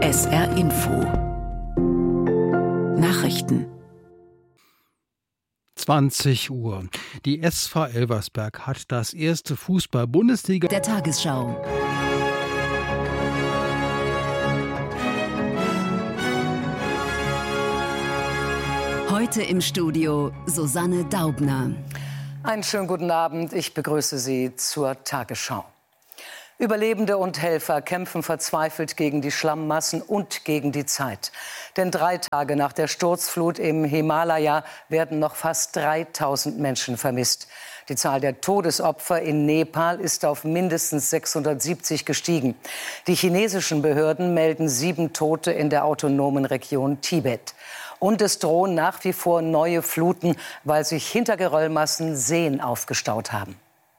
SR Info Nachrichten 20 Uhr. Die SV Elversberg hat das erste Fußball-Bundesliga der Tagesschau. Heute im Studio Susanne Daubner. Einen schönen guten Abend. Ich begrüße Sie zur Tagesschau. Überlebende und Helfer kämpfen verzweifelt gegen die Schlammmassen und gegen die Zeit. Denn 3 Tage nach der Sturzflut im Himalaya werden noch fast 3000 Menschen vermisst. Die Zahl der Todesopfer in Nepal ist auf mindestens 670 gestiegen. Die chinesischen Behörden melden 7 Tote in der autonomen Region Tibet. Und es drohen nach wie vor neue Fluten, weil sich hinter Geröllmassen Seen aufgestaut haben.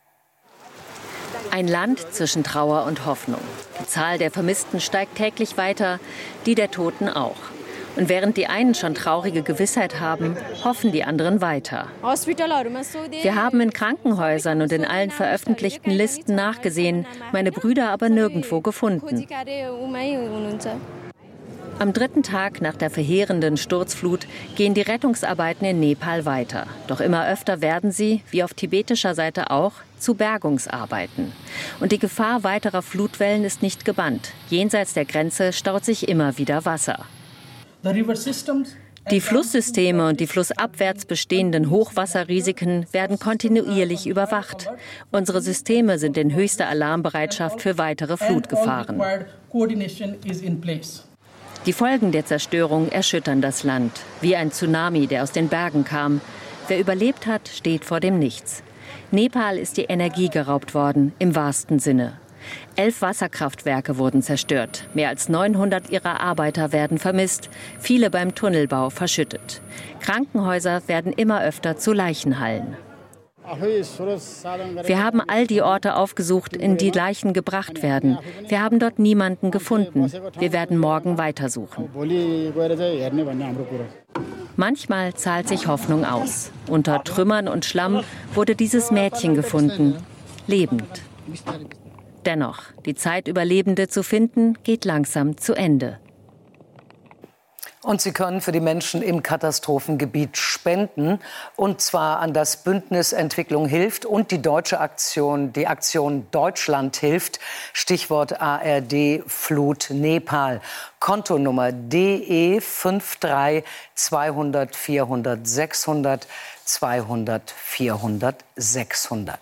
Ein Land zwischen Trauer und Hoffnung. Die Zahl der Vermissten steigt täglich weiter, die der Toten auch. Und während die einen schon traurige Gewissheit haben, hoffen die anderen weiter. Wir haben in Krankenhäusern und in allen veröffentlichten Listen nachgesehen, meine Brüder aber nirgendwo gefunden. Am 3. Tag nach der verheerenden Sturzflut gehen die Rettungsarbeiten in Nepal weiter. Doch immer öfter werden sie, wie auf tibetischer Seite auch, zu Bergungsarbeiten. Und die Gefahr weiterer Flutwellen ist nicht gebannt. Jenseits der Grenze staut sich immer wieder Wasser. Die Flusssysteme und die flussabwärts bestehenden Hochwasserrisiken werden kontinuierlich überwacht. Unsere Systeme sind in höchster Alarmbereitschaft für weitere Flutgefahren. Die Folgen der Zerstörung erschüttern das Land, wie ein Tsunami, der aus den Bergen kam. Wer überlebt hat, steht vor dem Nichts. Nepal ist die Energie geraubt worden, im wahrsten Sinne. 11 Wasserkraftwerke wurden zerstört. Mehr als 900 ihrer Arbeiter werden vermisst, viele beim Tunnelbau verschüttet. Krankenhäuser werden immer öfter zu Leichenhallen. Wir haben all die Orte aufgesucht, in die Leichen gebracht werden. Wir haben dort niemanden gefunden. Wir werden morgen weitersuchen. Manchmal zahlt sich Hoffnung aus. Unter Trümmern und Schlamm wurde dieses Mädchen gefunden, lebend. Dennoch, die Zeit, Überlebende zu finden, geht langsam zu Ende. Und Sie können für die Menschen im Katastrophengebiet spenden, und zwar an das Bündnis Entwicklung hilft und die deutsche Aktion, die Aktion Deutschland hilft, Stichwort ARD Flut Nepal. Kontonummer DE 53 200 400 600 200 400 600.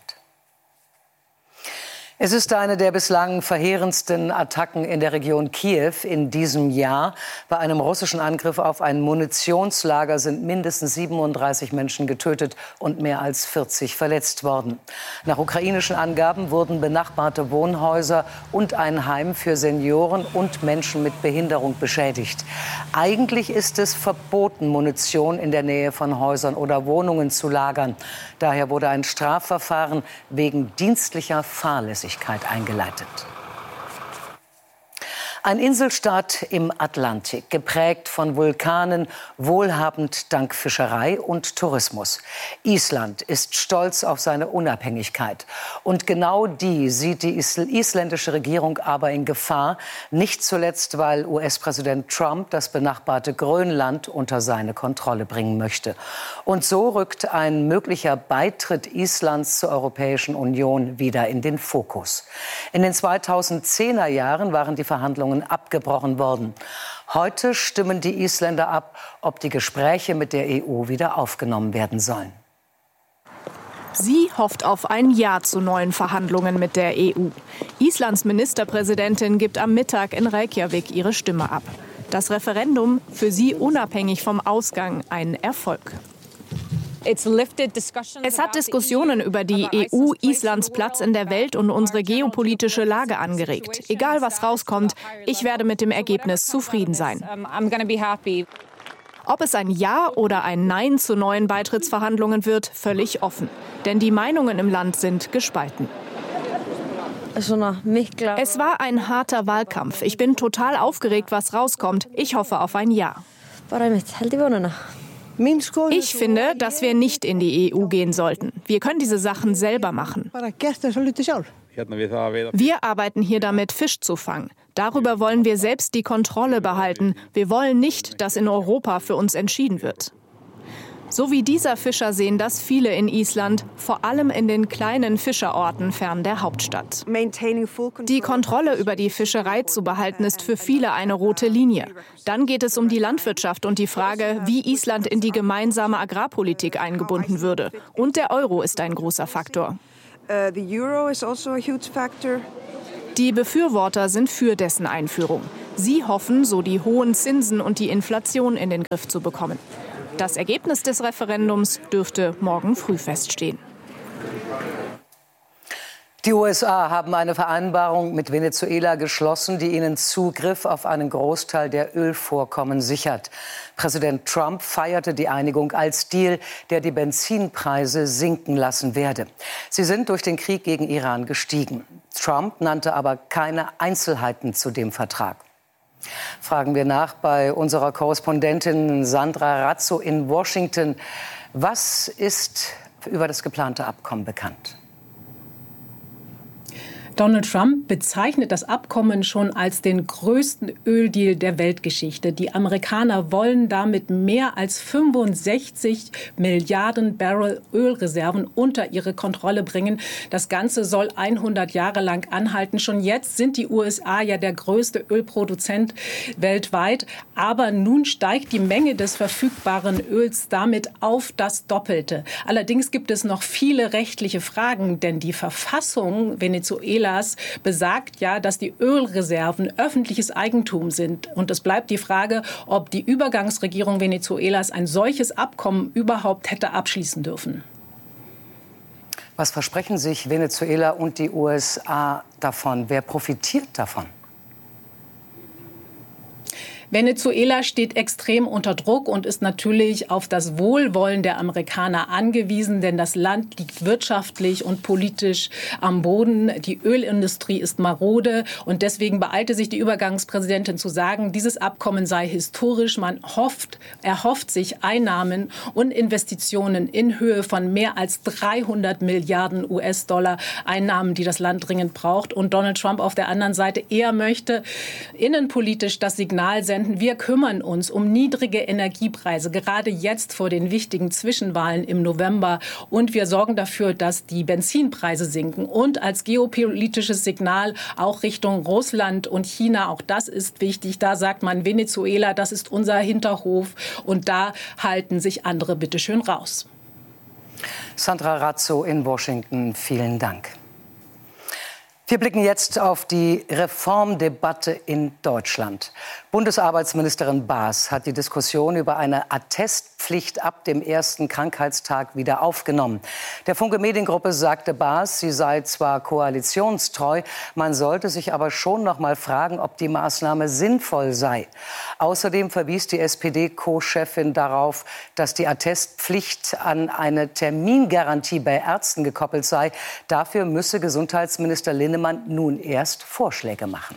Es ist eine der bislang verheerendsten Attacken in der Region Kiew in diesem Jahr. Bei einem russischen Angriff auf ein Munitionslager sind mindestens 37 Menschen getötet und mehr als 40 verletzt worden. Nach ukrainischen Angaben wurden benachbarte Wohnhäuser und ein Heim für Senioren und Menschen mit Behinderung beschädigt. Eigentlich ist es verboten, Munition in der Nähe von Häusern oder Wohnungen zu lagern. Daher wurde ein Strafverfahren wegen dienstlicher Fahrlässigkeit eingeleitet. Ein Inselstaat im Atlantik, geprägt von Vulkanen, wohlhabend dank Fischerei und Tourismus. Island ist stolz auf seine Unabhängigkeit. Und genau die sieht die isländische Regierung aber in Gefahr. Nicht zuletzt, weil US-Präsident Trump das benachbarte Grönland unter seine Kontrolle bringen möchte. Und so rückt ein möglicher Beitritt Islands zur Europäischen Union wieder in den Fokus. In den 2010er Jahren waren die Verhandlungen abgebrochen worden. Heute stimmen die Isländer ab, ob die Gespräche mit der EU wieder aufgenommen werden sollen. Sie hofft auf ein Ja zu neuen Verhandlungen mit der EU. Islands Ministerpräsidentin gibt am Mittag in Reykjavik ihre Stimme ab. Das Referendum, für sie unabhängig vom Ausgang, ein Erfolg. Es hat Diskussionen über die EU, Islands Platz in der Welt und unsere geopolitische Lage angeregt. Egal was rauskommt, ich werde mit dem Ergebnis zufrieden sein. Ob es ein Ja oder ein Nein zu neuen Beitrittsverhandlungen wird, völlig offen. Denn die Meinungen im Land sind gespalten. Es war ein harter Wahlkampf. Ich bin total aufgeregt, was rauskommt. Ich hoffe auf ein Ja. Ich finde, dass wir nicht in die EU gehen sollten. Wir können diese Sachen selber machen. Wir arbeiten hier damit, Fisch zu fangen. Darüber wollen wir selbst die Kontrolle behalten. Wir wollen nicht, dass in Europa für uns entschieden wird. So wie dieser Fischer sehen das viele in Island, vor allem in den kleinen Fischerorten fern der Hauptstadt. Die Kontrolle über die Fischerei zu behalten, ist für viele eine rote Linie. Dann geht es um die Landwirtschaft und die Frage, wie Island in die gemeinsame Agrarpolitik eingebunden würde. Und der Euro ist ein großer Faktor. Die Befürworter sind für dessen Einführung. Sie hoffen, so die hohen Zinsen und die Inflation in den Griff zu bekommen. Das Ergebnis des Referendums dürfte morgen früh feststehen. Die USA haben eine Vereinbarung mit Venezuela geschlossen, die ihnen Zugriff auf einen Großteil der Ölvorkommen sichert. Präsident Trump feierte die Einigung als Deal, der die Benzinpreise sinken lassen werde. Sie sind durch den Krieg gegen Iran gestiegen. Trump nannte aber keine Einzelheiten zu dem Vertrag. Fragen wir nach bei unserer Korrespondentin Sandra Razzo in Washington. Was ist über das geplante Abkommen bekannt? Donald Trump bezeichnet das Abkommen schon als den größten Öldeal der Weltgeschichte. Die Amerikaner wollen damit mehr als 65 Milliarden Barrel Ölreserven unter ihre Kontrolle bringen. Das Ganze soll 100 Jahre lang anhalten. Schon jetzt sind die USA ja der größte Ölproduzent weltweit. Aber nun steigt die Menge des verfügbaren Öls damit auf das Doppelte. Allerdings gibt es noch viele rechtliche Fragen, denn die Verfassung Venezuelas besagt ja, dass die Ölreserven öffentliches Eigentum sind. Und es bleibt die Frage, ob die Übergangsregierung Venezuelas ein solches Abkommen überhaupt hätte abschließen dürfen. Was versprechen sich Venezuela und die USA davon? Wer profitiert davon? Venezuela steht extrem unter Druck und ist natürlich auf das Wohlwollen der Amerikaner angewiesen, denn das Land liegt wirtschaftlich und politisch am Boden. Die Ölindustrie ist marode und deswegen beeilte sich die Übergangspräsidentin zu sagen, dieses Abkommen sei historisch. Man erhofft sich Einnahmen und Investitionen in Höhe von mehr als 300 Milliarden US-Dollar, Einnahmen, die das Land dringend braucht. Und Donald Trump auf der anderen Seite eher möchte innenpolitisch das Signal senden, wir kümmern uns um niedrige Energiepreise, gerade jetzt vor den wichtigen Zwischenwahlen im November. Und wir sorgen dafür, dass die Benzinpreise sinken. Und als geopolitisches Signal auch Richtung Russland und China, auch das ist wichtig. Da sagt man, Venezuela, das ist unser Hinterhof. Und da halten sich andere bitte schön raus. Sandra Razzo in Washington, vielen Dank. Wir blicken jetzt auf die Reformdebatte in Deutschland. Bundesarbeitsministerin Baas hat die Diskussion über eine Attestpflicht ab dem ersten Krankheitstag wieder aufgenommen. Der Funke Mediengruppe sagte Baas, sie sei zwar koalitionstreu, man sollte sich aber schon noch mal fragen, ob die Maßnahme sinnvoll sei. Außerdem verwies die SPD-Co-Chefin darauf, dass die Attestpflicht an eine Termingarantie bei Ärzten gekoppelt sei. Dafür müsse Gesundheitsminister Linnemann nun erst Vorschläge machen.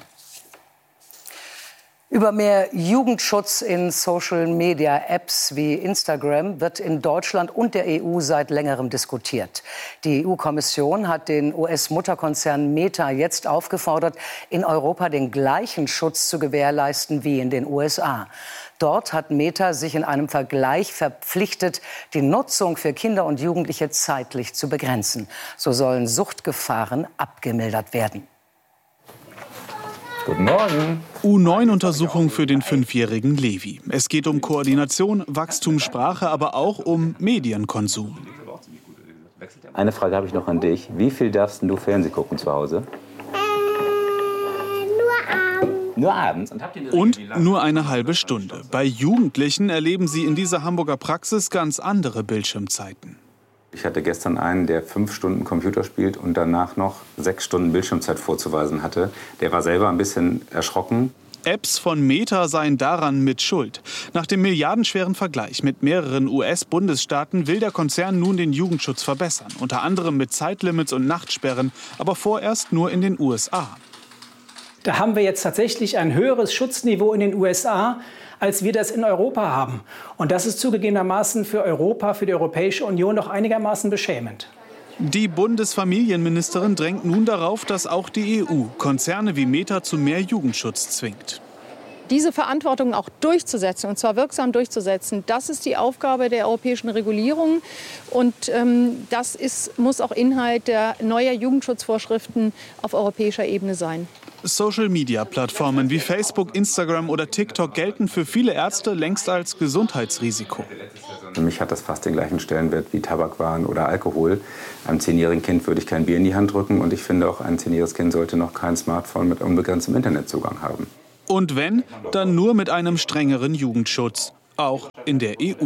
Über mehr Jugendschutz in Social-Media-Apps wie Instagram wird in Deutschland und der EU seit längerem diskutiert. Die EU-Kommission hat den US-Mutterkonzern Meta jetzt aufgefordert, in Europa den gleichen Schutz zu gewährleisten wie in den USA. Dort hat Meta sich in einem Vergleich verpflichtet, die Nutzung für Kinder und Jugendliche zeitlich zu begrenzen. So sollen Suchtgefahren abgemildert werden. Guten Morgen. U9-Untersuchung für den 5-jährigen Levi. Es geht um Koordination, Wachstum, Sprache, aber auch um Medienkonsum. Eine Frage habe ich noch an dich. Wie viel darfst du Fernsehen gucken zu Hause? Nur abends. Und nur eine halbe Stunde. Bei Jugendlichen erleben sie in dieser Hamburger Praxis ganz andere Bildschirmzeiten. Ich hatte gestern einen, der 5 Stunden Computer spielt und danach noch 6 Stunden Bildschirmzeit vorzuweisen hatte. Der war selber ein bisschen erschrocken. Apps von Meta seien daran mit schuld. Nach dem milliardenschweren Vergleich mit mehreren US-Bundesstaaten will der Konzern nun den Jugendschutz verbessern. Unter anderem mit Zeitlimits und Nachtsperren, aber vorerst nur in den USA. Da haben wir jetzt tatsächlich ein höheres Schutzniveau in den USA, als wir das in Europa haben. Und das ist zugegebenermaßen für Europa, für die Europäische Union doch einigermaßen beschämend. Die Bundesfamilienministerin drängt nun darauf, dass auch die EU Konzerne wie Meta zu mehr Jugendschutz zwingt. Diese Verantwortung auch durchzusetzen, und zwar wirksam durchzusetzen, das ist die Aufgabe der europäischen Regulierung. Und das muss auch Inhalt der neuer Jugendschutzvorschriften auf europäischer Ebene sein. Social-Media-Plattformen wie Facebook, Instagram oder TikTok gelten für viele Ärzte längst als Gesundheitsrisiko. Für mich hat das fast den gleichen Stellenwert wie Tabakwaren oder Alkohol. Einem 10-jährigen Kind würde ich kein Bier in die Hand drücken. Und ich finde auch, ein 10-jähriges Kind sollte noch kein Smartphone mit unbegrenztem Internetzugang haben. Und wenn, dann nur mit einem strengeren Jugendschutz, auch in der EU.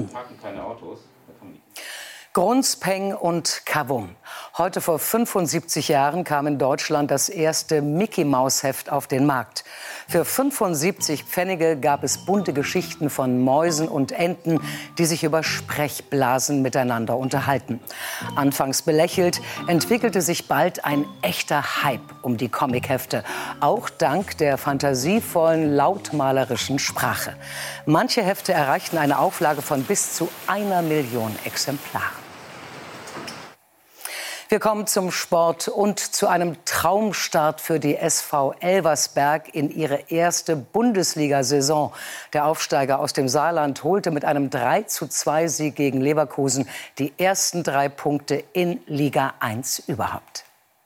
Grunspeng und Kavum. Heute vor 75 Jahren kam in Deutschland das erste Mickey-Maus-Heft auf den Markt. Für 75 Pfennige gab es bunte Geschichten von Mäusen und Enten, die sich über Sprechblasen miteinander unterhalten. Anfangs belächelt, entwickelte sich bald ein echter Hype um die Comichefte. Auch dank der fantasievollen, lautmalerischen Sprache. Manche Hefte erreichten eine Auflage von bis zu 1 Million Exemplaren. Wir kommen zum Sport und zu einem Traumstart für die SV Elversberg in ihre erste Bundesliga-Saison. Der Aufsteiger aus dem Saarland holte mit einem 3:2-Sieg gegen Leverkusen die ersten 3 Punkte in Liga 1 überhaupt.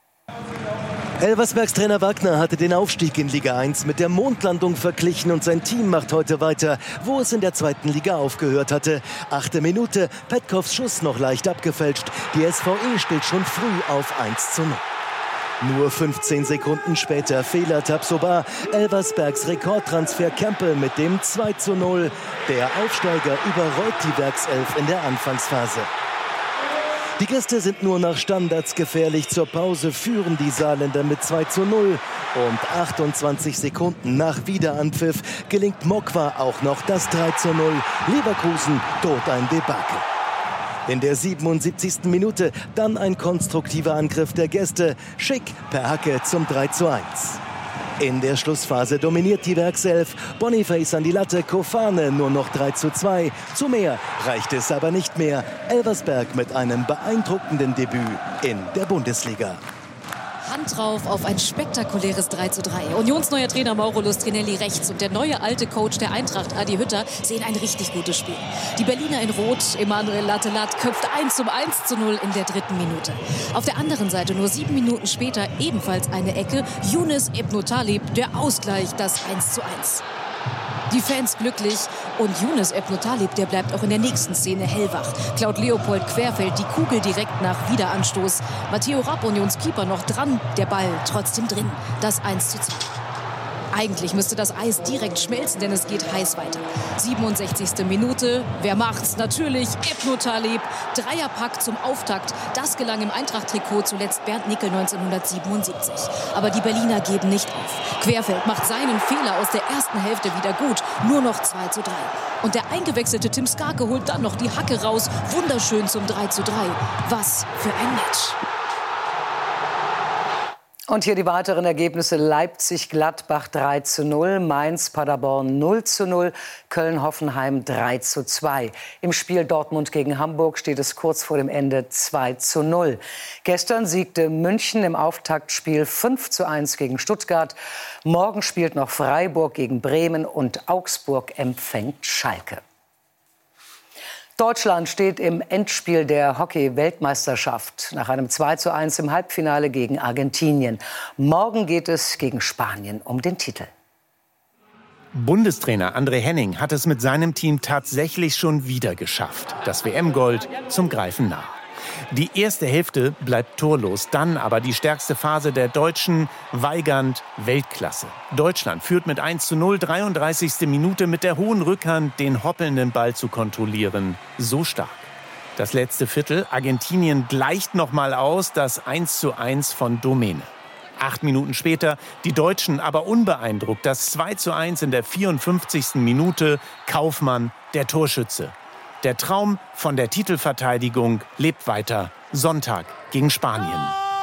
Elversbergs Trainer Wagner hatte den Aufstieg in Liga 1 mit der Mondlandung verglichen und sein Team macht heute weiter, wo es in der 2. Liga aufgehört hatte. 8. Minute, Petkows Schuss noch leicht abgefälscht. Die SVE steht schon früh auf 1:0. Nur 15 Sekunden später Fehler Tabsoba. Elversbergs Rekordtransfer Campbell mit dem 2:0. Der Aufsteiger überrollt die Werkself in der Anfangsphase. Die Gäste sind nur nach Standards gefährlich. Zur Pause führen die Saarländer mit 2:0. Und 28 Sekunden nach Wiederanpfiff gelingt Mokwa auch noch das 3:0. Leverkusen droht ein Debakel. In der 77. Minute dann ein konstruktiver Angriff der Gäste. Schick per Hacke zum 3:1. In der Schlussphase dominiert die Werkself. Boniface an die Latte, Kofane nur noch 3:2. Zu mehr reicht es aber nicht mehr. Elversberg mit einem beeindruckenden Debüt in der Bundesliga. Hand drauf auf ein spektakuläres 3:3. Unionsneuer Trainer Mauro Lustrinelli rechts und der neue alte Coach der Eintracht, Adi Hütter, sehen ein richtig gutes Spiel. Die Berliner in Rot, Emanuel Lattelat, köpft 1:0 in der 3. Minute. Auf der anderen Seite nur 7 Minuten später ebenfalls eine Ecke. Younes Ebno Talib, der Ausgleich, das 1:1. Die Fans glücklich und Younes Ebno Talib, der bleibt auch in der nächsten Szene hellwach. Klaut Leopold Querfeld die Kugel direkt nach Wiederanstoß. Matteo Rapp, Unionskeeper, noch dran, der Ball trotzdem drin. Das 1:2. Eigentlich müsste das Eis direkt schmelzen, denn es geht heiß weiter. 67. Minute. Wer macht's? Natürlich Ebno Talib. Dreierpack zum Auftakt. Das gelang im Eintracht-Trikot zuletzt Bernd Nickel 1977. Aber die Berliner geben nicht auf. Querfeld macht seinen Fehler aus der ersten Hälfte wieder gut. Nur noch 2:3. Und der eingewechselte Tim Skarke holt dann noch die Hacke raus. Wunderschön zum 3:3. Was für ein Match. Und hier die weiteren Ergebnisse. Leipzig-Gladbach 3:0, Mainz-Paderborn 0:0, Köln-Hoffenheim 3:2. Im Spiel Dortmund gegen Hamburg steht es kurz vor dem Ende 2:0. Gestern siegte München im Auftaktspiel 5:1 gegen Stuttgart. Morgen spielt noch Freiburg gegen Bremen und Augsburg empfängt Schalke. Deutschland steht im Endspiel der Hockey-Weltmeisterschaft nach einem 2:1 im Halbfinale gegen Argentinien. Morgen geht es gegen Spanien um den Titel. Bundestrainer André Henning hat es mit seinem Team tatsächlich schon wieder geschafft. Das WM-Gold zum Greifen nah. Die erste Hälfte bleibt torlos, dann aber die stärkste Phase der Deutschen, weigernd Weltklasse. Deutschland führt mit 1:0, 33. Minute mit der hohen Rückhand den hoppelnden Ball zu kontrollieren. So stark. Das letzte Viertel, Argentinien gleicht nochmal aus, das 1:1 von Domene. 8 Minuten später, die Deutschen aber unbeeindruckt, das 2:1 in der 54. Minute, Kaufmann, der Torschütze. Der Traum von der Titelverteidigung lebt weiter. Sonntag gegen Spanien.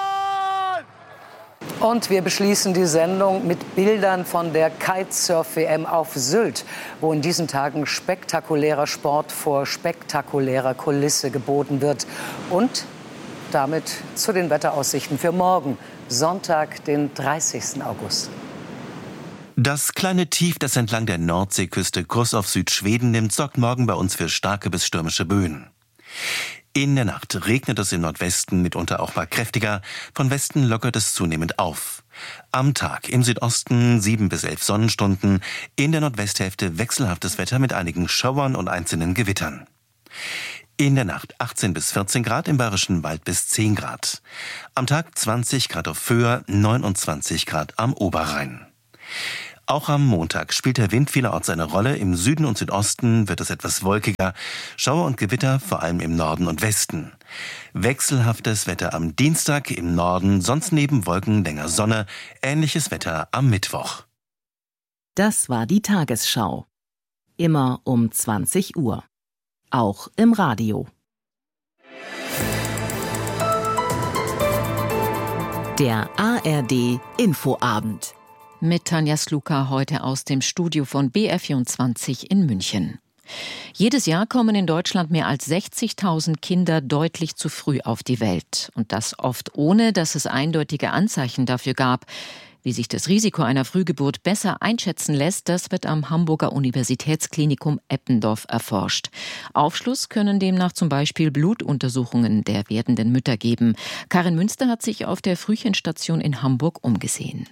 Und wir beschließen die Sendung mit Bildern von der Kitesurf-WM auf Sylt, wo in diesen Tagen spektakulärer Sport vor spektakulärer Kulisse geboten wird. Und damit zu den Wetteraussichten für morgen, Sonntag, den 30. August. Das kleine Tief, das entlang der Nordseeküste Kurs auf Südschweden nimmt, sorgt morgen bei uns für starke bis stürmische Böen. In der Nacht regnet es im Nordwesten, mitunter auch mal kräftiger. Von Westen lockert es zunehmend auf. Am Tag im Südosten 7 bis 11 Sonnenstunden, in der Nordwesthälfte wechselhaftes Wetter mit einigen Schauern und einzelnen Gewittern. In der Nacht 18 bis 14 Grad, im Bayerischen Wald bis 10 Grad. Am Tag 20 Grad auf Föhr, 29 Grad am Oberrhein. Auch am Montag spielt der Wind vielerorts eine Rolle. Im Süden und Südosten wird es etwas wolkiger. Schauer und Gewitter vor allem im Norden und Westen. Wechselhaftes Wetter am Dienstag im Norden, sonst neben Wolken länger Sonne. Ähnliches Wetter am Mittwoch. Das war die Tagesschau. Immer um 20 Uhr. Auch im Radio. Der ARD Infoabend. Mit Tanja Sluka heute aus dem Studio von BR24 in München. Jedes Jahr kommen in Deutschland mehr als 60.000 Kinder deutlich zu früh auf die Welt. Und das oft ohne, dass es eindeutige Anzeichen dafür gab. Wie sich das Risiko einer Frühgeburt besser einschätzen lässt, das wird am Hamburger Universitätsklinikum Eppendorf erforscht. Aufschluss können demnach zum Beispiel Blutuntersuchungen der werdenden Mütter geben. Karin Münster hat sich auf der Frühchenstation in Hamburg umgesehen.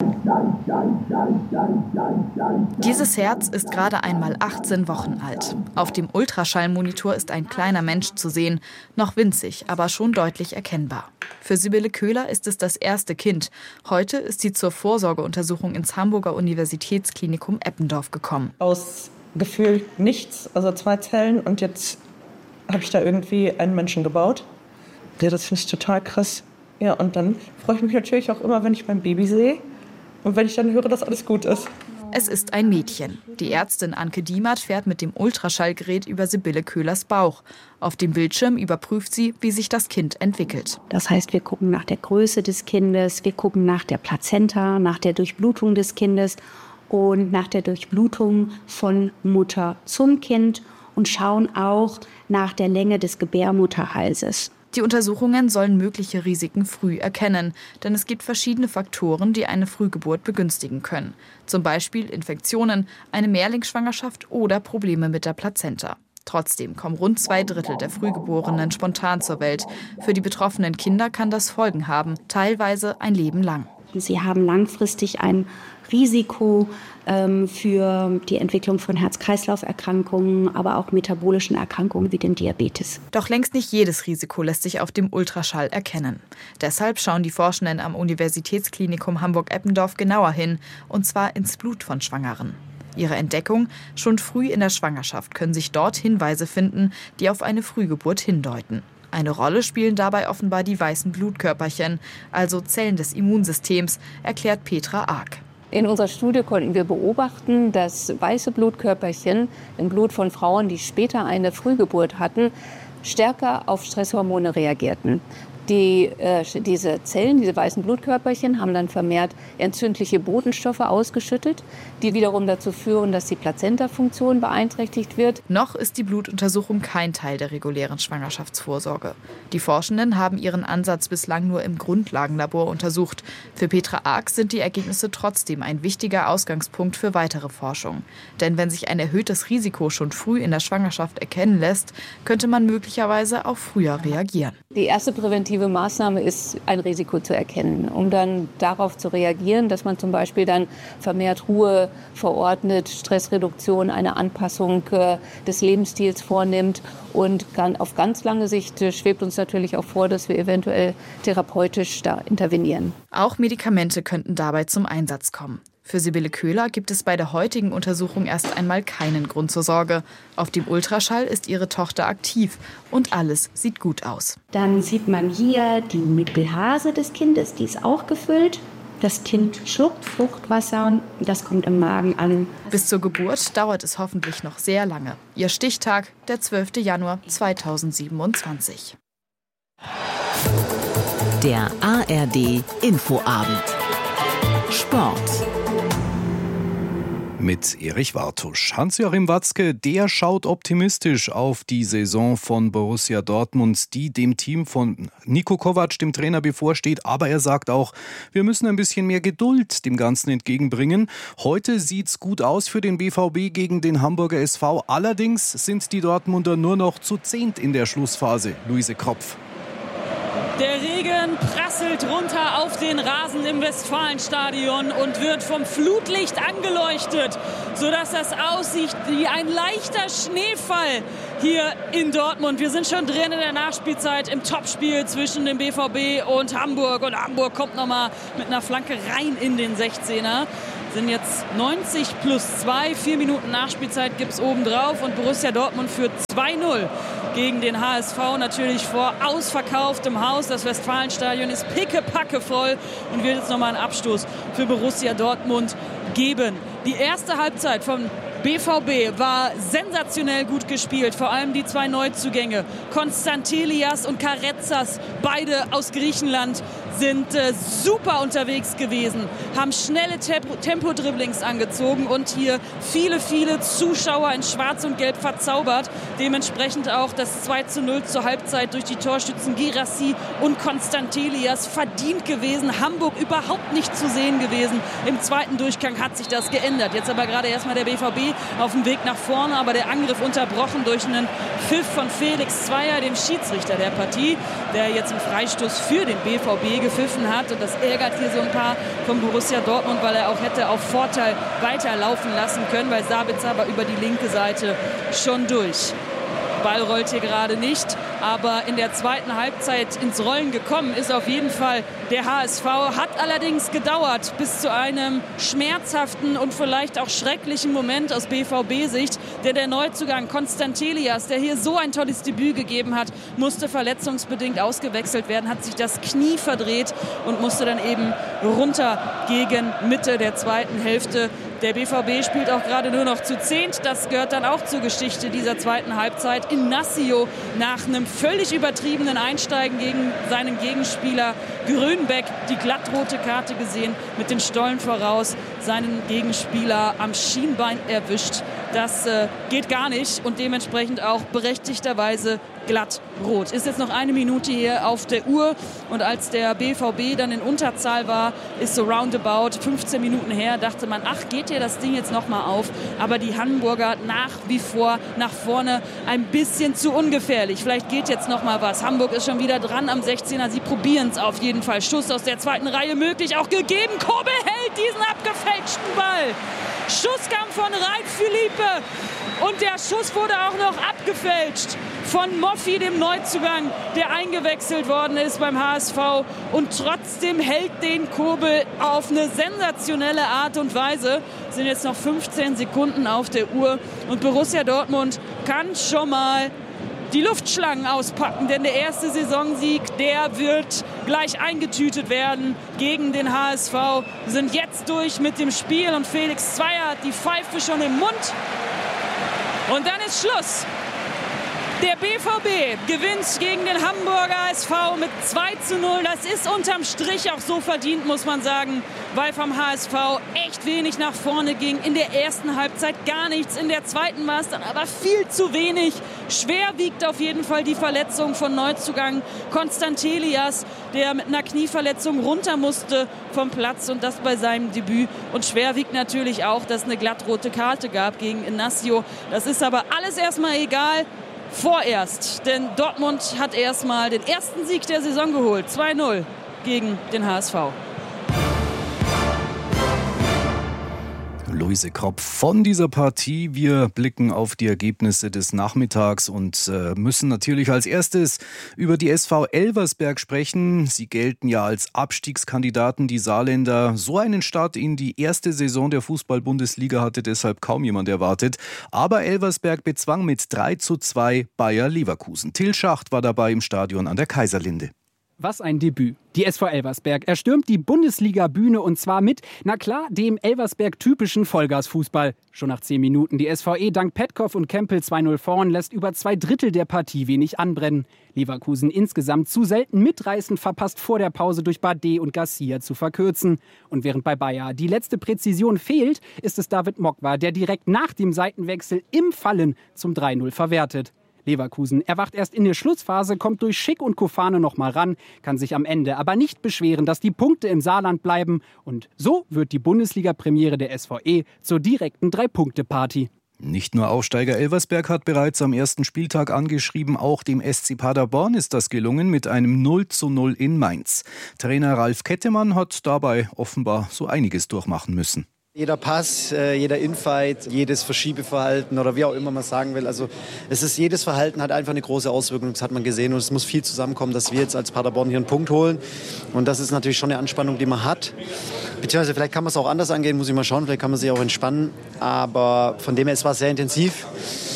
Dieses Herz ist gerade einmal 18 Wochen alt. Auf dem Ultraschallmonitor ist ein kleiner Mensch zu sehen, noch winzig, aber schon deutlich erkennbar. Für Sibylle Köhler ist es das erste Kind. Heute ist sie zur Vorsorgeuntersuchung ins Hamburger Universitätsklinikum Eppendorf gekommen. Aus gefühlt nichts, also 2 Zellen, und jetzt habe ich da irgendwie einen Menschen gebaut. Ja, das finde ich total krass. Ja, und dann freue ich mich natürlich auch immer, wenn ich mein Baby sehe. Und wenn ich dann höre, dass alles gut ist. Es ist ein Mädchen. Die Ärztin Anke Diemert fährt mit dem Ultraschallgerät über Sibylle Köhlers Bauch. Auf dem Bildschirm überprüft sie, wie sich das Kind entwickelt. Das heißt, wir gucken nach der Größe des Kindes, wir gucken nach der Plazenta, nach der Durchblutung des Kindes und nach der Durchblutung von Mutter zum Kind und schauen auch nach der Länge des Gebärmutterhalses. Die Untersuchungen sollen mögliche Risiken früh erkennen, denn es gibt verschiedene Faktoren, die eine Frühgeburt begünstigen können. Zum Beispiel Infektionen, eine Mehrlingsschwangerschaft oder Probleme mit der Plazenta. Trotzdem kommen rund 2/3 der Frühgeborenen spontan zur Welt. Für die betroffenen Kinder kann das Folgen haben, teilweise ein Leben lang. Sie haben langfristig ein Risiko für die Entwicklung von Herz-Kreislauf-Erkrankungen, aber auch metabolischen Erkrankungen wie dem Diabetes. Doch längst nicht jedes Risiko lässt sich auf dem Ultraschall erkennen. Deshalb schauen die Forschenden am Universitätsklinikum Hamburg-Eppendorf genauer hin, und zwar ins Blut von Schwangeren. Ihre Entdeckung: Schon früh in der Schwangerschaft können sich dort Hinweise finden, die auf eine Frühgeburt hindeuten. Eine Rolle spielen dabei offenbar die weißen Blutkörperchen, also Zellen des Immunsystems, erklärt Petra Ark. In unserer Studie konnten wir beobachten, dass weiße Blutkörperchen im Blut von Frauen, die später eine Frühgeburt hatten, stärker auf Stresshormone reagierten. Diese Zellen, diese weißen Blutkörperchen, haben dann vermehrt entzündliche Botenstoffe ausgeschüttet, die wiederum dazu führen, dass die Plazentafunktion beeinträchtigt wird. Noch ist die Blutuntersuchung kein Teil der regulären Schwangerschaftsvorsorge. Die Forschenden haben ihren Ansatz bislang nur im Grundlagenlabor untersucht. Für Petra Ark sind die Ergebnisse trotzdem ein wichtiger Ausgangspunkt für weitere Forschung. Denn wenn sich ein erhöhtes Risiko schon früh in der Schwangerschaft erkennen lässt, könnte man möglicherweise auch früher reagieren. Die erste präventive Maßnahme ist, ein Risiko zu erkennen, um dann darauf zu reagieren, dass man zum Beispiel dann vermehrt Ruhe verordnet, Stressreduktion, eine Anpassung des Lebensstils vornimmt. Und auf ganz lange Sicht schwebt uns natürlich auch vor, dass wir eventuell therapeutisch da intervenieren. Auch Medikamente könnten dabei zum Einsatz kommen. Für Sibylle Köhler gibt es bei der heutigen Untersuchung erst einmal keinen Grund zur Sorge. Auf dem Ultraschall ist ihre Tochter aktiv und alles sieht gut aus. Dann sieht man hier die Mittelhase des Kindes, die ist auch gefüllt. Das Kind schluckt Fruchtwasser, das kommt im Magen an. Bis zur Geburt dauert es hoffentlich noch sehr lange. Ihr Stichtag, der 12. Januar 2027. Der ARD Infoabend. Sport. Mit Erich Wartusch. Hans-Joachim Watzke, der schaut optimistisch auf die Saison von Borussia Dortmund, die dem Team von Niko Kovac, dem Trainer, bevorsteht. Aber er sagt auch, wir müssen ein bisschen mehr Geduld dem Ganzen entgegenbringen. Heute sieht's gut aus für den BVB gegen den Hamburger SV. Allerdings sind die Dortmunder nur noch zu 10. in der Schlussphase. Luise Kropf. Der Regen prasselt runter auf den Rasen im Westfalenstadion und wird vom Flutlicht angeleuchtet, sodass das aussieht wie ein leichter Schneefall hier in Dortmund. Wir sind schon drin in der Nachspielzeit im Topspiel zwischen dem BVB und Hamburg. Und Hamburg kommt nochmal mit einer Flanke rein in den 16er. Sind jetzt 90+2, 4 Minuten Nachspielzeit gibt es obendrauf und Borussia Dortmund führt 2-0 gegen den HSV, natürlich vor ausverkauftem Haus. Das Westfalenstadion ist pickepacke voll und wird jetzt nochmal einen Abstoß für Borussia Dortmund geben. Die erste Halbzeit vom BVB war sensationell gut gespielt, vor allem die 2 Neuzugänge. Konstantelias und Karetzas, beide aus Griechenland, sind super unterwegs gewesen, haben schnelle Tempo-Dribblings angezogen und hier viele Zuschauer in Schwarz und Gelb verzaubert. Dementsprechend auch das 2:0 zur Halbzeit durch die Torschützen Guirassy und Konstantelias verdient gewesen. Hamburg überhaupt nicht zu sehen gewesen. Im zweiten Durchgang hat sich das geändert. Jetzt aber gerade erstmal der BVB auf dem Weg nach vorne, aber der Angriff unterbrochen durch einen Pfiff von Felix Zweier, dem Schiedsrichter der Partie, der jetzt einen Freistoß für den BVB gepfiffen hat. Und das ärgert hier so ein paar von Borussia Dortmund, weil er auch hätte auf Vorteil weiterlaufen lassen können, weil Sabitzer aber über die linke Seite schon durch. Ball rollt hier gerade nicht, aber in der zweiten Halbzeit ins Rollen gekommen ist auf jeden Fall der HSV. Hat allerdings gedauert bis zu einem schmerzhaften und vielleicht auch schrecklichen Moment aus BVB-Sicht. Denn der Neuzugang Konstantelias, der hier so ein tolles Debüt gegeben hat, musste verletzungsbedingt ausgewechselt werden, hat sich das Knie verdreht und musste dann eben runter gegen Mitte der zweiten Hälfte. Der BVB spielt auch gerade nur noch zu 10. Das gehört dann auch zur Geschichte dieser zweiten Halbzeit. Inacio nach einem völlig übertriebenen Einsteigen gegen seinen Gegenspieler Grönbeck die glattrote Karte gesehen, mit den Stollen voraus, seinen Gegenspieler am Schienbein erwischt. Das geht gar nicht und dementsprechend auch berechtigterweise glatt rot. Ist jetzt noch 1 Minute hier auf der Uhr und als der BVB dann in Unterzahl war, ist so roundabout 15 Minuten her, dachte man, ach, geht hier das Ding jetzt nochmal auf? Aber die Hamburger nach wie vor nach vorne ein bisschen zu ungefährlich. Vielleicht geht jetzt nochmal was. Hamburg ist schon wieder dran am 16er. Sie probieren es auf jeden Fall. Schuss aus der zweiten Reihe möglich, auch gegeben. Kobel hält diesen abgefälschten Ball. Schuss kam von Rein-Philippe und der Schuss wurde auch noch abgefälscht von Moffi, dem Neuzugang, der eingewechselt worden ist beim HSV. Und trotzdem hält den Kobel auf eine sensationelle Art und Weise. Es sind jetzt noch 15 Sekunden auf der Uhr und Borussia Dortmund kann schon mal die Luftschlangen auspacken, denn der erste Saisonsieg, der wird gleich eingetütet werden gegen den HSV. Wir sind jetzt durch mit dem Spiel und Felix Zweier hat die Pfeife schon im Mund. Und dann ist Schluss. Der BVB gewinnt gegen den Hamburger SV mit 2:0. Das ist unterm Strich auch so verdient, muss man sagen, weil vom HSV echt wenig nach vorne ging. In der ersten Halbzeit gar nichts, in der zweiten war es dann aber viel zu wenig. Schwer wiegt auf jeden Fall die Verletzung von Neuzugang Konstantelias, der mit einer Knieverletzung runter musste vom Platz und das bei seinem Debüt. Und schwer wiegt natürlich auch, dass es eine glattrote Karte gab gegen Inacio. Das ist aber alles erstmal egal. Vorerst, denn Dortmund hat erstmal den ersten Sieg der Saison geholt. 2:0 gegen den HSV. Luise Kropf von dieser Partie. Wir blicken auf die Ergebnisse des Nachmittags und müssen natürlich als erstes über die SV Elversberg sprechen. Sie gelten ja als Abstiegskandidaten, die Saarländer. So einen Start in die erste Saison der Fußball-Bundesliga hatte deshalb kaum jemand erwartet. Aber Elversberg bezwang mit 3:2 Bayer Leverkusen. Till Schacht war dabei im Stadion an der Kaiserlinde. Was ein Debüt. Die SV Elversberg erstürmt die Bundesliga-Bühne und zwar mit, na klar, dem Elversberg-typischen Vollgasfußball. Schon nach 10 Minuten die SVE dank Petkov und Kempel 2-0 vorn, lässt über 2/3 der Partie wenig anbrennen. Leverkusen insgesamt zu selten mitreißend verpasst vor der Pause durch Bardet und Garcia zu verkürzen. Und während bei Bayer die letzte Präzision fehlt, ist es David Mokwa, der direkt nach dem Seitenwechsel im Fallen zum 3-0 verwertet. Leverkusen erwacht erst in der Schlussphase, kommt durch Schick und Kofane noch mal ran, kann sich am Ende aber nicht beschweren, dass die Punkte im Saarland bleiben. Und so wird die Bundesliga-Premiere der SVE zur direkten 3-Punkte-Party. Nicht nur Aufsteiger Elversberg hat bereits am ersten Spieltag angeschrieben, auch dem SC Paderborn ist das gelungen mit einem 0:0 in Mainz. Trainer Ralf Kettemann hat dabei offenbar so einiges durchmachen müssen. Jeder Pass, jeder Infight, jedes Verschiebeverhalten oder wie auch immer man sagen will. Also jedes Verhalten hat einfach eine große Auswirkung, das hat man gesehen. Und es muss viel zusammenkommen, dass wir jetzt als Paderborn hier einen Punkt holen. Und das ist natürlich schon eine Anspannung, die man hat. Beziehungsweise vielleicht kann man es auch anders angehen, muss ich mal schauen. Vielleicht kann man sich auch entspannen. Aber von dem her, es war sehr intensiv.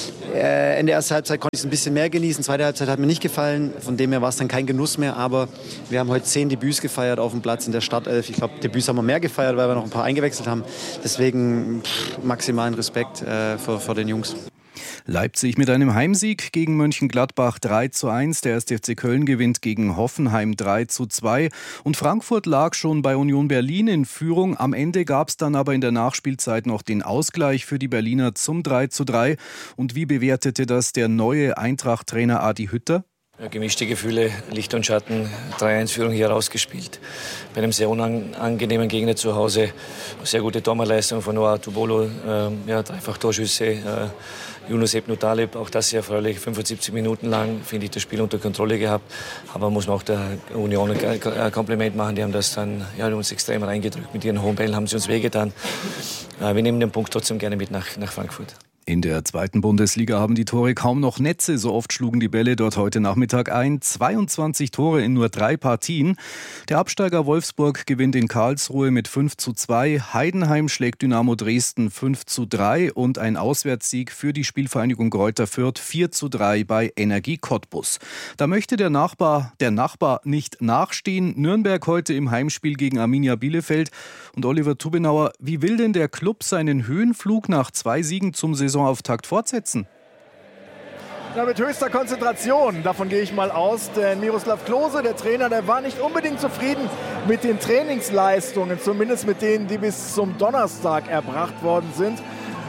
In der ersten Halbzeit konnte ich es ein bisschen mehr genießen. Zweite Halbzeit hat mir nicht gefallen. Von dem her war es dann kein Genuss mehr. Aber wir haben heute 10 Debüts gefeiert auf dem Platz in der Startelf. Ich glaube, Debüts haben wir mehr gefeiert, weil wir noch ein paar eingewechselt haben. Deswegen maximalen Respekt vor den Jungs. Leipzig mit einem Heimsieg gegen Mönchengladbach 3:1. Der 1. FC Köln gewinnt gegen Hoffenheim 3:2. Und Frankfurt lag schon bei Union Berlin in Führung. Am Ende gab es dann aber in der Nachspielzeit noch den Ausgleich für die Berliner zum 3:3. Und wie bewertete das der neue Eintracht-Trainer Adi Hütter? Ja, gemischte Gefühle, Licht und Schatten, 3-1-Führung hier rausgespielt. Bei einem sehr unangenehmen Gegner zu Hause. Sehr gute Torwartleistung von Noah Tubolo, 3-fach Torschüsse. Yunus Ebnu Taleb, auch das sehr erfreulich, 75 Minuten lang, finde ich, das Spiel unter Kontrolle gehabt. Aber muss man auch der Union ein Kompliment machen, die haben das dann uns extrem reingedrückt. Mit ihren hohen Bällen haben sie uns wehgetan. Wir nehmen den Punkt trotzdem gerne mit nach Frankfurt. In der 2. Bundesliga haben die Tore kaum noch Netze, so oft schlugen die Bälle dort heute Nachmittag ein. 22 Tore in nur 3 Partien. Der Absteiger Wolfsburg gewinnt in Karlsruhe mit 5:2. Heidenheim schlägt Dynamo Dresden 5:3 und ein Auswärtssieg für die Spielvereinigung Greuther Fürth 4:3 bei Energie Cottbus. Da möchte der Nachbar nicht nachstehen. Nürnberg heute im Heimspiel gegen Arminia Bielefeld. Und Oliver Tubenauer, wie will denn der Klub seinen Höhenflug nach 2 Siegen zum Saisonauftakt fortsetzen? Na, mit höchster Konzentration, davon gehe ich mal aus, denn Miroslav Klose, der Trainer, der war nicht unbedingt zufrieden mit den Trainingsleistungen, zumindest mit denen, die bis zum Donnerstag erbracht worden sind.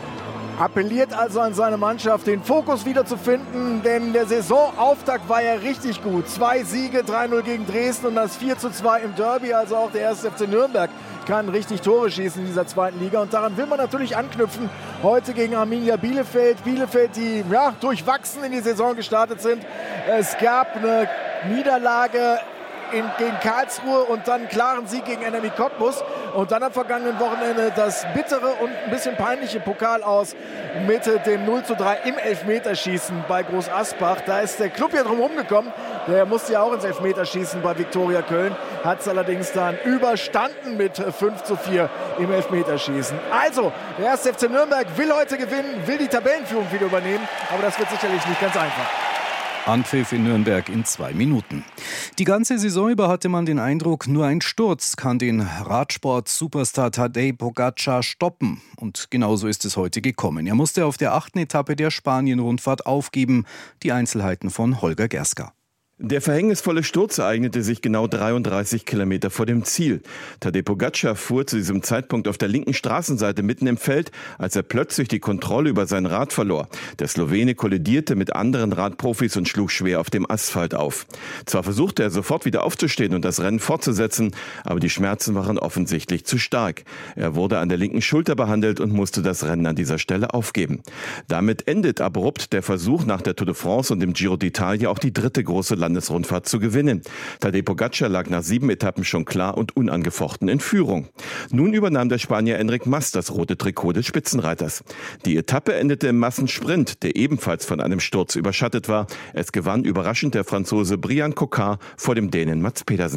Appelliert also an seine Mannschaft, den Fokus wiederzufinden, denn der Saisonauftakt war ja richtig gut. 2 Siege, 3-0 gegen Dresden und das 4:2 im Derby, also auch der 1. FC Nürnberg kann richtig Tore schießen in dieser 2. Liga und daran will man natürlich anknüpfen. Heute gegen Arminia Bielefeld. Bielefeld, die durchwachsen in die Saison gestartet sind. Es gab eine Niederlage gegen Karlsruhe und dann einen klaren Sieg gegen Energie Cottbus. Und dann am vergangenen Wochenende das bittere und ein bisschen peinliche Pokal aus mit dem 0:3 im Elfmeterschießen bei Groß Asbach. Da ist der Club ja drum rumgekommen. Der musste ja auch ins Elfmeterschießen bei Viktoria Köln. Hat es allerdings dann überstanden mit 5:4 im Elfmeterschießen. Also, der 1. FC Nürnberg will heute gewinnen, will die Tabellenführung wieder übernehmen. Aber das wird sicherlich nicht ganz einfach. Anpfiff in Nürnberg in 2 Minuten. Die ganze Saison über hatte man den Eindruck, nur ein Sturz kann den Radsport-Superstar Tadej Pogačar stoppen. Und genauso ist es heute gekommen. Er musste auf der 8. Etappe der Spanien-Rundfahrt aufgeben. Die Einzelheiten von Holger Gerska. Der verhängnisvolle Sturz ereignete sich genau 33 Kilometer vor dem Ziel. Tadej Pogačar fuhr zu diesem Zeitpunkt auf der linken Straßenseite mitten im Feld, als er plötzlich die Kontrolle über sein Rad verlor. Der Slowene kollidierte mit anderen Radprofis und schlug schwer auf dem Asphalt auf. Zwar versuchte er sofort wieder aufzustehen und das Rennen fortzusetzen, aber die Schmerzen waren offensichtlich zu stark. Er wurde an der linken Schulter behandelt und musste das Rennen an dieser Stelle aufgeben. Damit endet abrupt der Versuch, nach der Tour de France und dem Giro d'Italia auch die 3. große Landesrundfahrt zu gewinnen. Tadej Pogačar lag nach 7 Etappen schon klar und unangefochten in Führung. Nun übernahm der Spanier Enric Mas das rote Trikot des Spitzenreiters. Die Etappe endete im Massensprint, der ebenfalls von einem Sturz überschattet war. Es gewann überraschend der Franzose Brian Cocard vor dem Dänen Mats Pedersen.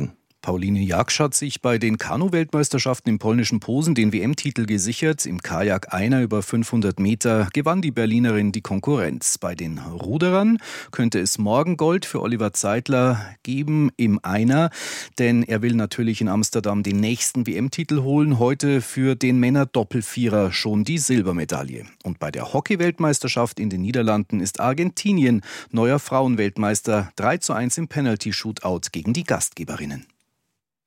Pauline Jaksch hat sich bei den Kanu-Weltmeisterschaften im polnischen Posen den WM-Titel gesichert. Im Kajak Einer über 500 Meter gewann die Berlinerin die Konkurrenz. Bei den Ruderern könnte es morgen Gold für Oliver Zeitler geben im Einer, denn er will natürlich in Amsterdam den nächsten WM-Titel holen. Heute für den Männer-Doppelvierer schon die Silbermedaille. Und bei der Hockey-Weltmeisterschaft in den Niederlanden ist Argentinien neuer Frauenweltmeister, 3:1 im Penalty-Shootout gegen die Gastgeberinnen.